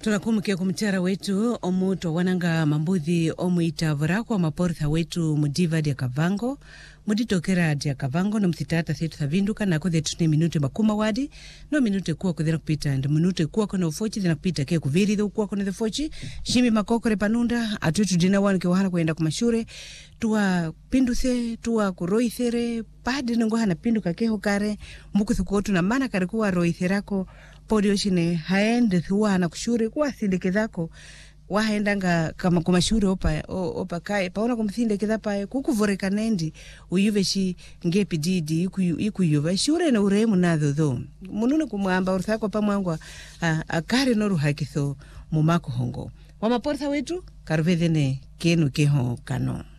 Tunakumbukia kumchara wetu omuto wananga mambuthi omuita vorako maportha wetu mudiva dia Kavango muditokera dia Kavango na mthitata setu thavinduka na kuthe tune minute makuma wadi no minute kuwa kuthina kupita ndo minute kuwa kuna ufochi thina kupita kia kuviri dhu kuwa kuna ufochi shimi makokore panunda atutu dina wanu kiwahana kuenda kumashure tuwa pinduse tuwa kuroithere padi nungohana pinduka keho kare mukuthu kuotu na mana kare kuwa roitherako podio shine haende thuwa na kushure kuwa sindekezako wahendanga kama kumashure opa kai paona kumthindekeza pae kukuvoreka nendi uyuveshi ngepi didi ikuyuva shure na uremu nadho dho munune kumwamba urthako pamwangwa akare noru hakitho mumako hongo wamaportha wetu karvedene kenu keho kano.